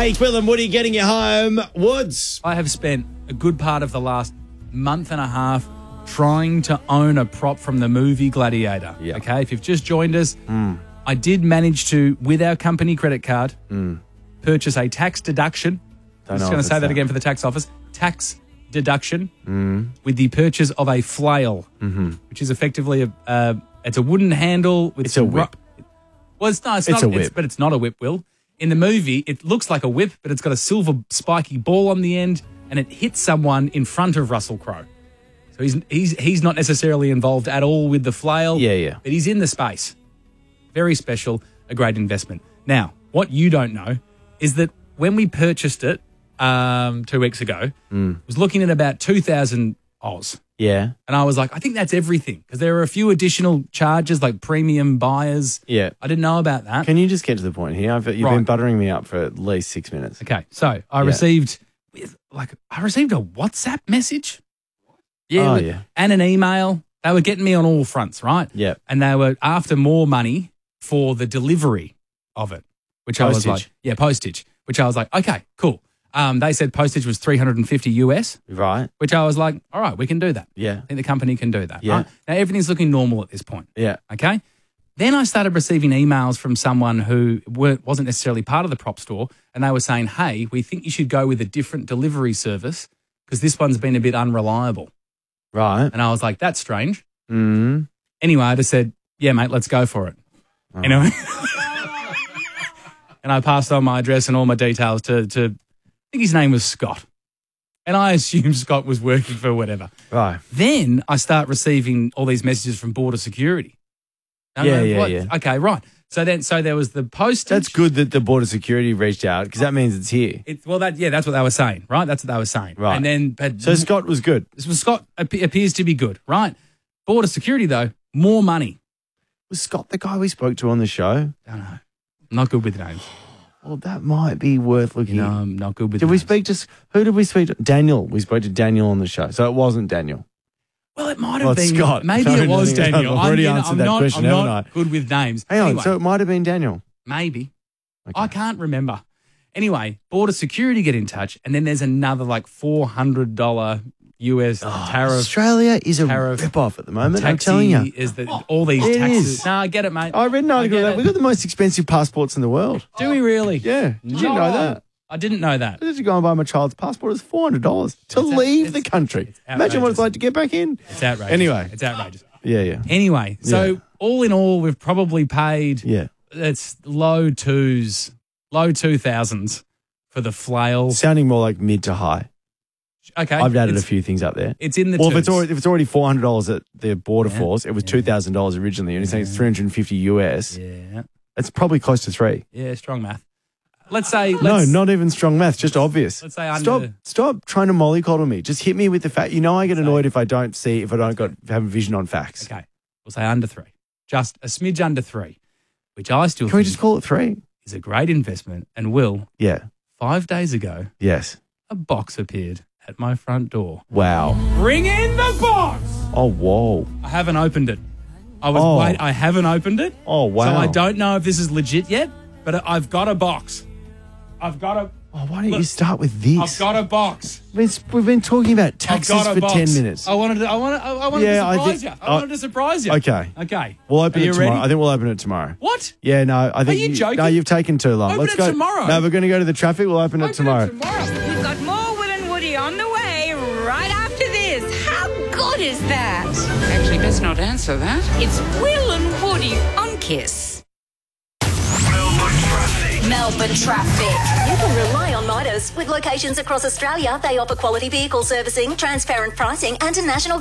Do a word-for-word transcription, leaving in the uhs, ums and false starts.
Hey, Quill and Woody getting you home. Woods. I have spent a good part of the last month and a half trying to own a prop from the movie Gladiator. Yeah. Okay, if you've just joined us, Mm. I did manage to, with our company credit card, Mm. purchase a tax deduction. Don't I'm just know going if to say it's that that. again for the tax office. Tax deduction Mm. with the purchase of a flail, Mm-hmm. which is effectively a uh, it's a wooden handle with It's some a whip. ru- well, it's not. It's, It's not, a whip. but it's not a whip. Will in the movie it looks like a whip, but it's got a silver spiky ball on the end, and it hits someone in front of Russell Crowe. So he's he's he's not necessarily involved at all with the flail. Yeah, yeah. But he's in the space. Very special, a great investment. Now, what you don't know is that when we purchased it um, two weeks ago, Mm. I was looking at about two thousand Oz. Yeah. And I was like, I think that's everything because there are a few additional charges like premium buyers. Yeah. I didn't know about that. Can you just get to the point here? I've, you've Right. been buttering me up for at least six minutes. Okay, so I Yeah. received with like I received a WhatsApp message. Yeah, Oh, with- yeah. and an email. They were getting me on all fronts, right? Yeah. And they were after more money for the delivery of it, which I was Postage. like, yeah, postage. Which I was like, okay, cool. Um, they said postage was three hundred fifty U S, Right. which I was like, all right, we can do that. Yeah. I think the company can do that. Yeah. Right? Now everything's looking normal at this point. Yeah. Okay. Then I started receiving emails from someone who weren't, wasn't necessarily part of the prop store, and they were saying, hey, we think you should go with a different delivery service because this one's been a bit unreliable. Right. And I was like, that's strange. Mm. Anyway, I just said, yeah, mate, let's go for it. Oh. Anyway. And I passed on my address and all my details to, to, I think his name was Scott. And I assumed Scott was working for whatever. Right. Then I start receiving all these messages from Border Security. And I'm Yeah, like, yeah, what? yeah. Okay, right. So then, so there was the postage. That's good that the Border Security reached out because that means it's here. It, well, that yeah, that's what they were saying, right? That's what they were saying, Right. And then, but So Scott was good. this was Scott ap- appears to be good, right? Border Security though, more money. Was Scott the guy we spoke to on the show? I don't know. I'm not good with names. Well, that might be worth looking You know, at. I'm not good with. Did we names. speak to, who did we speak to? Daniel. We spoke to Daniel on the show. So it wasn't Daniel. Well, it might have Well, been it's Scott. Maybe No, it no, was no, no, Daniel. I've already I'm, you know, answered I'm that not, question, I'm haven't not I? good with names. Hang on. Anyway, So it might have been Daniel. maybe. Okay. I can't remember. Anyway, Border Security get in touch, and then there's another like four hundred dollars U S tariff. Australia is a tariff- rip-off at the moment, I'm Taxi telling you. is that all these It taxes. is. No, I get it, mate. I read an article get that it. we've got the most expensive passports in the world. Do we really? Yeah. Did you No. know that? I didn't know that. I had to go and buy my child's passport. It's four hundred dollars to It's a- leave the it's- country. it's Imagine what it's outrageous. like to get back in. It's outrageous. Anyway. It's outrageous. Yeah, yeah. Anyway, so Yeah. all in all, we've probably paid Yeah. it's low twos, low two thousands for the flail. Sounding more like mid to high. Okay, I've added a it's, few things up there. It's in the Well, if twos. it's already if it's already four hundred dollars at the border Yeah. force, it was two thousand dollars originally, and he's saying it's three hundred and fifty U S. yeah, It's probably close to three. yeah, strong math. Let's say No, let's, not even strong math, just obvious. let's say under. Stop, stop trying to mollycoddle me. Just hit me with the fact. You know, I get annoyed if I don't see, if I don't got have a vision on facts. Okay, we'll say under three, just a smidge under three, which I still Can we think just call it three? is a great investment. And will Yeah. five days ago, Yes. a box appeared at my front door. Wow. Bring in the box. Oh, whoa. I haven't opened it. I was Oh. wait. I haven't opened it. Oh, wow. So I don't know if this is legit yet, but I've got a box. I've got a. Oh, why don't you Look, start with this? I've got a box. We've we've been talking about I've taxes got a for box. ten minutes. I wanted to. I wanted. I I wanted Yeah, to I surprise think- you. I uh, wanted to surprise you. Okay. Okay. We'll open Are it you tomorrow. ready? I think we'll open it tomorrow. What? Yeah, no, I think you joking? No, you've taken too long. Open Let's it go tomorrow. No, we're going to go to the traffic. We'll open, it Open tomorrow. tomorrow. We've got more Will and Woody on the way right after this. How good is that? Actually, best not answer that. It's Will and Woody on Kiss. Melbourne Traffic. You can rely on Midas. With locations across Australia, they offer quality vehicle servicing, transparent pricing, and a national